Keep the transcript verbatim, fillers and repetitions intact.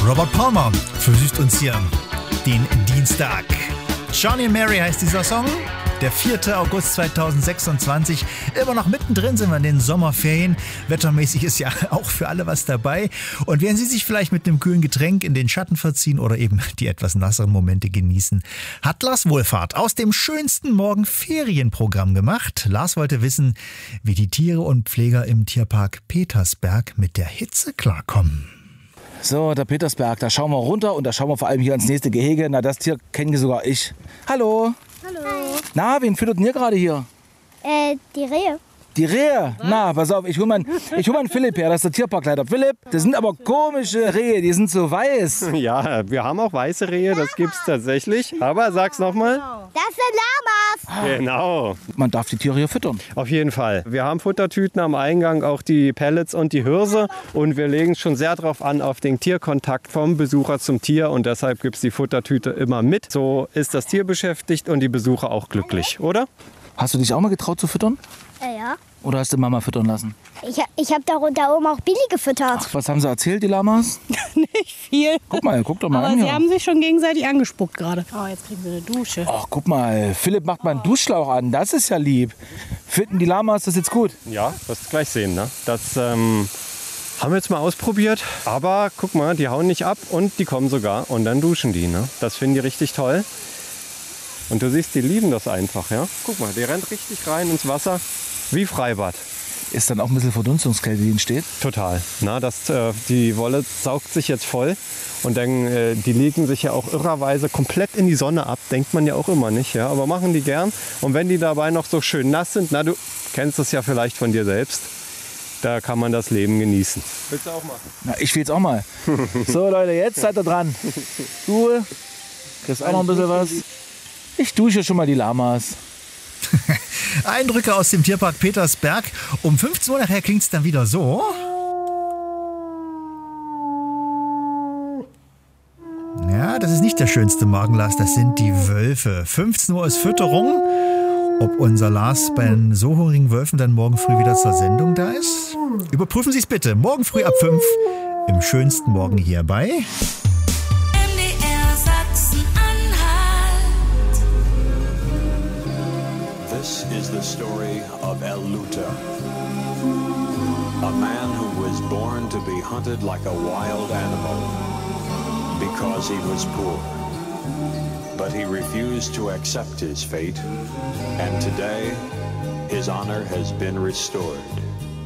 Robert Palmer versüßt uns hier den Dienstag. Johnny and Mary heißt dieser Song. Der vierte August zweitausendsechsundzwanzig. Immer noch mittendrin sind wir in den Sommerferien. Wettermäßig ist ja auch für alle was dabei. Und während Sie sich vielleicht mit einem kühlen Getränk in den Schatten verziehen oder eben die etwas nasseren Momente genießen, hat Lars Wohlfahrt aus dem schönsten Morgen Ferienprogramm gemacht. Lars wollte wissen, wie die Tiere und Pfleger im Tierpark Petersberg mit der Hitze klarkommen. So, der Petersberg, da schauen wir runter und da schauen wir vor allem hier ans nächste Gehege. Na, das Tier kenne sogar ich. Hallo. Hallo. Na, wen füttert denn ihr gerade hier? Äh, die Rehe. Die Rehe? Was? Na, pass auf, ich hol mal, ich hol mal einen Philipp her, das ist der Tierparkleiter. Philipp, das sind aber komische Rehe, die sind so weiß. Ja, wir haben auch weiße Rehe, das gibt's tatsächlich. Aber sag's nochmal. Das sind Lamas. Genau. Man darf die Tiere hier füttern. Auf jeden Fall. Wir haben Futtertüten am Eingang, auch die Pellets und die Hirse. Und wir legen schon sehr darauf an, auf den Tierkontakt vom Besucher zum Tier. Und deshalb gibt's die Futtertüte immer mit. So ist das Tier beschäftigt und die Besucher auch glücklich, oder? Hast du dich auch mal getraut zu füttern? Äh, ja. Oder hast du Mama füttern lassen? Ich, ich habe da, da oben auch Billy gefüttert. Ach, was haben sie erzählt, die Lamas? Nicht viel. Guck mal, guck doch mal Aber an. sie hier. haben sich schon gegenseitig angespuckt gerade. Oh, jetzt kriegen wir eine Dusche. Ach, guck mal, Philipp macht mal einen Duschschlauch an. Das ist ja lieb. Finden die Lamas das jetzt gut? Ja, wirst du gleich sehen. Ne? Das ähm, haben wir jetzt mal ausprobiert. Aber guck mal, die hauen nicht ab und die kommen sogar. Und dann duschen die. Ne? Das finden die richtig toll. Und du siehst, die lieben das einfach. Ja? Guck mal, die rennt richtig rein ins Wasser. Wie Freibad. Ist dann auch ein bisschen Verdunstungskälte, die entsteht? Total. Na, das, äh, die Wolle saugt sich jetzt voll. Und dann, äh, die legen sich ja auch irrerweise komplett in die Sonne ab. Denkt man ja auch immer nicht. Ja? Aber machen die gern. Und wenn die dabei noch so schön nass sind, na, du kennst das ja vielleicht von dir selbst. Da kann man das Leben genießen. Willst du auch mal? Na, ich will jetzt auch mal. So Leute, jetzt seid ihr dran. Du kriegst auch noch ein bisschen was. Ich dusche schon mal die Lamas. Eindrücke aus dem Tierpark Petersberg. Um fünfzehn Uhr nachher klingt es dann wieder so. Ja, das ist nicht der schönste Morgen, Lars, das sind die Wölfe. fünfzehn Uhr ist Fütterung. Ob unser Lars bei den so hungrigen Wölfen dann morgen früh wieder zur Sendung da ist? Überprüfen Sie es bitte. Morgen früh ab fünf im schönsten Morgen hier bei This is the story of El Luta, a man who was born to be hunted like a wild animal because he was poor. But he refused to accept his fate, and today his honor has been restored.